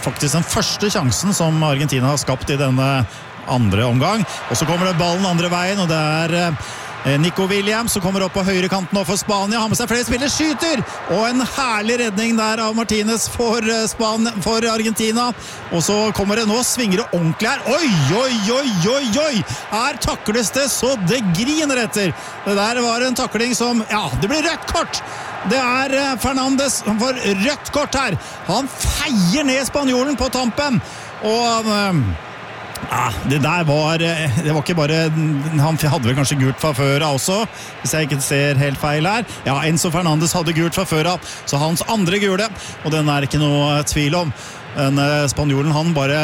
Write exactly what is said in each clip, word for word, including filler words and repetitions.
faktisk den første sjansen som Argentina har skapt i denne andre omgang. Og så kommer det ballen andre veien, og det er Nico Williams som kommer opp på høyre kanten nå for Spania. Har med seg flere spillere, skyter! Og en herlig redning der av Martinez for, Span for Argentina. Og så kommer det nå, svinger det ordentlig her. Oi, oi, oi, oi, oi! Her takles det så det griner etter. Det der var en takling som, ja, det blir rødt kort! Det er Fernandes som får rødt kort her. Han feier ned spanjolen på tampen. Og ja, det der var det var ikke bare, han hadde vel kanskje gult fra før også, hvis jeg ikke ser helt feil her. Ja, Enzo Fernandes hadde gult fra før av, så hans andre gule, og den er ikke noe tvil om. Den spanjolen, han bare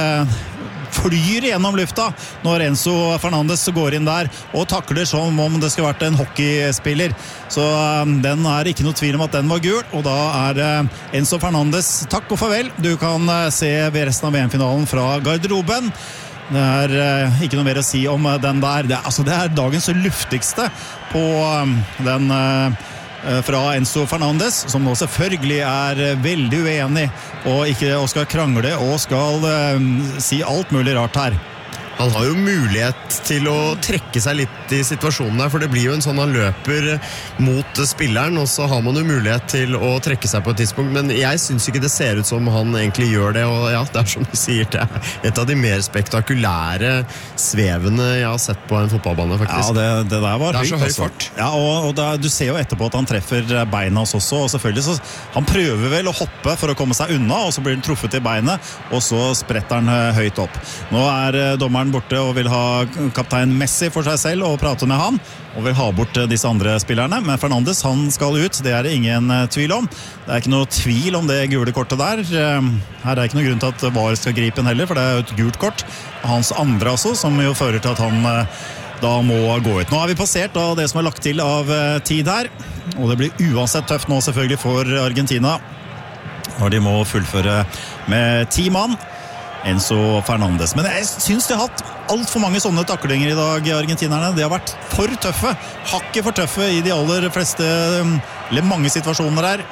flyr gjennom lufta når Enzo Fernandes går inn der og takler som om det skulle vært en hockeyspiller. Så den er ikke noe tvil om at den var gul, og da er Enzo Fernandes, takk og farvel. Du kan se ved resten av V M-finalen fra garderoben. Det er uh, ikke noe mer å si om uh, den der. Det er, altså, det er dagens luftigste på um, den uh, uh, fra Enzo Fernandes, som nå selvfølgelig er uh, veldig uenig og, ikke, og skal krangle og skal uh, si alt mulig rart her. Han har jo mulighet til å trekke seg litt i situasjonen der, for det blir jo en sånn han løper mot spilleren, og så har man jo mulighet til å trekke seg på et tidspunkt, men jeg synes ikke det ser ut som han egentlig gjør det, og ja, det er som du sier, det er et av de mer spektakulære svevene jeg har sett på en fotballbane, faktisk. Ja, det, det der var det er høyt, så høy altså. fart. Ja, og, og da, du ser jo etterpå at han treffer beina hans også, og selvfølgelig så, han prøver vel å hoppe for å komme seg unna, og så blir han truffet i beinet, og så spretter han høyt opp. Nå er dommeren borte og vil ha kaptein Messi for seg selv og prate med han, og vil ha bort disse andre spillerne, men Fernandes, han skal ut, det er det ingen tvil om. Det er ikke noe tvil om det gule kortet der. Her er ikke noe grunn til at V A R skal gripe inn heller, for det er jo et gult kort. Hans andre altså, som jo fører til at han da må gå ut. Nå har vi passert av det som er lagt til av tid her, og det blir uansett tøft nå selvfølgelig for Argentina, når de må fullføre med ti mann. Enzo Fernandes. Men jeg synes de har hatt alt for mange sånne taklinger i dag, argentinerne. De har vært for tøffe, hakket for tøffe i de aller fleste, eller mange situasjoner her.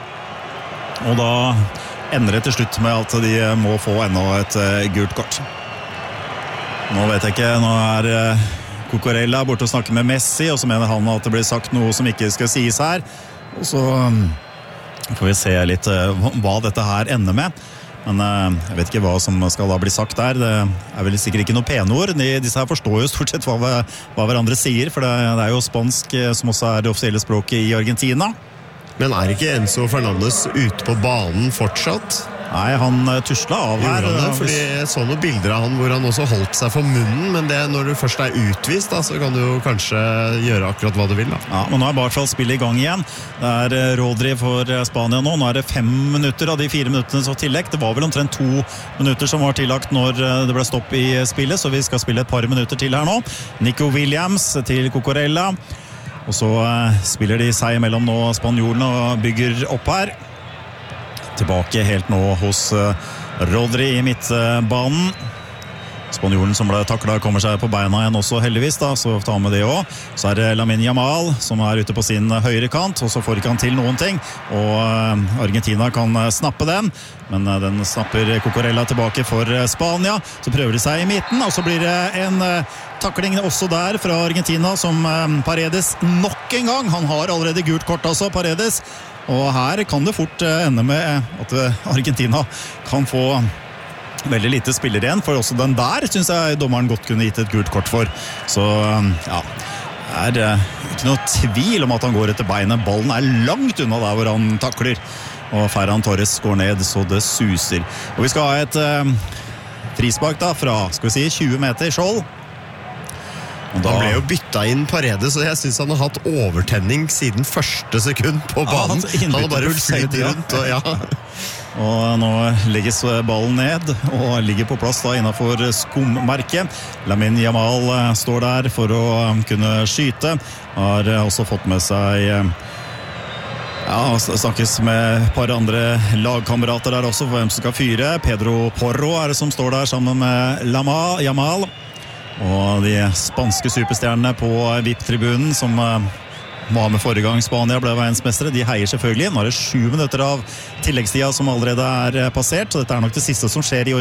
Og da ender det til slutt med at de må få enda et gult kort. Nå vet jeg ikke, nå er Cucurella borte og snakker med Messi, og så mener han at det blir sagt noe som ikke skal sies her. Og så får vi se litt hva dette her ender med. Men uh, jeg vet ikke hva som skal da bli sagt der. Det er vel sikkert ikke noe penord. De, disse her forstår jo stort sett hva, hva hverandre sier, for det, det er jo spansk som også er det offisielle språket i Argentina. Men er ikke Enzo Fernandes ute på banen fortsatt? Nei, han tusla av her. Det, fordi jeg så noen bilder av han hvor han også holdt seg for munnen, men det, når du først er utvist, da, så kan du jo kanskje gjøre akkurat hva du vil. Da. Ja, men nå er i hvert fall spillet i gang igjen. Det er Rodri for Spania nå. Nå er det fem minutter av de fire minuttene så tillegg. Det var vel omtrent to minutter som var tillagt når det ble stopp i spillet, så vi skal spille et par minutter til her nå. Nico Williams til Cucurella. Og så spiller de seg imellom nå spanjolene og bygger opp her. Tilbake helt nå hos Rodri i midtbanen. Spanjolen som ble taklet kommer seg på beina igjen også heldigvis da, så tar med det også. Så er det Lamine Yamal som er ute på sin høyre kant, og så får ikke han til noen ting. Og Argentina kan snappe den, men den snapper Cucurella tilbake for Spania. Så prøver de seg i midten, og så blir det en takling også der fra Argentina som Paredes nok en gang. Han har allerede gult kort altså, Paredes. Og her kan det fort ende med at Argentina kan få veldig lite spillere igjen, for også den der synes jeg dommeren godt kunne gitt et gult kort for. Så ja, det er ikke noe tvil om at han går etter beinet. Ballen er langt unna der hvor han takler, og Ferran Torres går ned så det suser. Og vi skal ha et uh, frispark da fra, skal vi si, tjue meter skjold. Da... Han ble jo bytta inn Paredes, og jeg synes han har hatt overtenning siden første sekund på banen. Ja, han har bare flytt rundt, og ja. Og nå legges ballen ned, og ligger på plass da innenfor skummerket. Lamine Yamal står der for å kunne skyte. Har også fått med seg... Ja, snakkes med et par andre lagkamerater der også, for hvem som skal fyre. Pedro Porro er det som står der sammen med Lama, Yamal. Og de spanske superstjernene på V I P-tribunen som var med forrige gang Spania ble verdensmestere, de heier selvfølgelig. Nå er det sju minutter av tilleggstida som allerede er passert, så dette er nok det siste som skjer i